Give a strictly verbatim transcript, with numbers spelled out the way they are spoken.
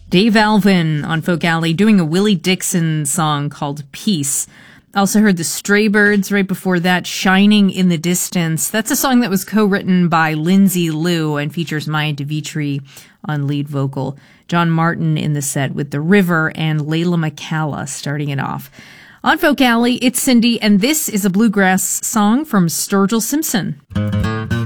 Dave Alvin on Folk Alley doing a Willie Dixon song called Peace. Also heard the Straybirds right before that, Shining in the Distance. That's a song that was co-written by Lindsay Lou and features Maya DeVitri on lead vocal. John Martin in the set with The River and Layla McCalla starting it off. On Folk Alley, it's Cindy, and this is a bluegrass song from Sturgill Simpson.